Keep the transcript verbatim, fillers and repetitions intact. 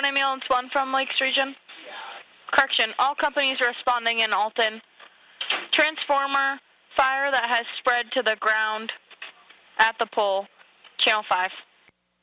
ambulance one from Lakes Region. Correction, all companies responding in Alton. Transformer fire that has spread to the ground at the pole. Channel five.